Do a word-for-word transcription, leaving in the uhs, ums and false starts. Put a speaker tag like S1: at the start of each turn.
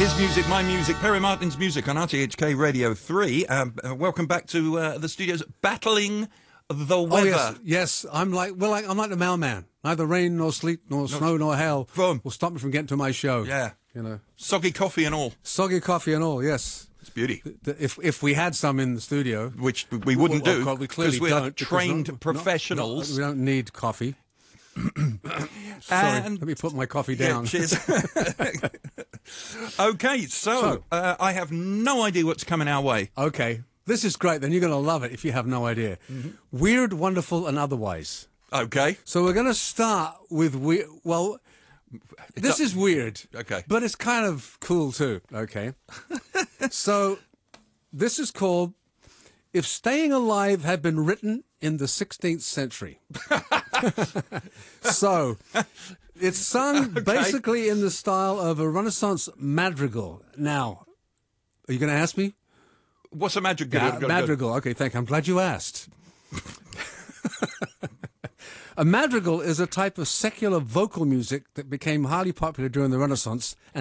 S1: His music, my music, Perry Martin's music on R T H K Radio three. Um, uh, welcome back to uh, the studios. Battling the weather.
S2: Oh, yes, yes. I'm like, well, like, I'm like the mailman. Neither rain nor sleet nor no, snow nor hail
S1: boom.
S2: will stop me from getting to my show.
S1: Yeah.
S2: You know.
S1: Soggy coffee and all.
S2: Soggy coffee and all, yes.
S1: It's beauty.
S2: If if we had some in the studio.
S1: Which we wouldn't
S2: well,
S1: do.
S2: Well, we clearly
S1: we're
S2: don't.
S1: trained
S2: not,
S1: professionals.
S2: Not, not, we don't need coffee. Sorry,
S1: and,
S2: let me put my coffee down.
S1: Yeah, cheers. Okay, so,
S2: so
S1: uh, I have no idea what's coming our way.
S2: Okay, this is great. Then you're going to love it if you have no idea. Mm-hmm. Weird, wonderful, and otherwise.
S1: Okay.
S2: So we're going to start with weird. Well,
S1: it's
S2: this
S1: up.
S2: is weird.
S1: Okay.
S2: But it's kind of cool too. Okay. So this is called "If Staying Alive Had Been Written in the sixteenth Century." So it's sung okay. basically in the style of a Renaissance madrigal. Now, are you going to ask me?
S1: What's a madrigal?
S2: Yeah, madrigal. Okay, thank you. I'm glad you asked. A madrigal is a type of secular vocal music that became highly popular during the Renaissance and